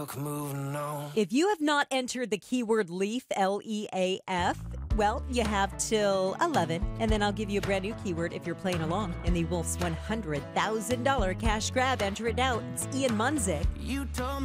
book moving on. If you have not entered the keyword LEAF, L-E-A-F, well, you have till 11, and then I'll give you a brand new keyword if you're playing along in the Wolf's $100,000 cash grab. Enter it now. It's Ian Munzik. You told me